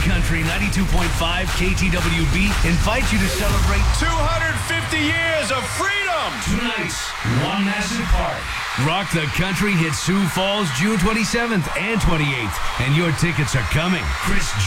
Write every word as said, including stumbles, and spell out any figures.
Country ninety-two point five K T W B invites you to celebrate two hundred fifty years of freedom. Two nights, one massive party. Rock the Country hits Sioux Falls June twenty-seventh and twenty-eighth, and your tickets are coming. Chris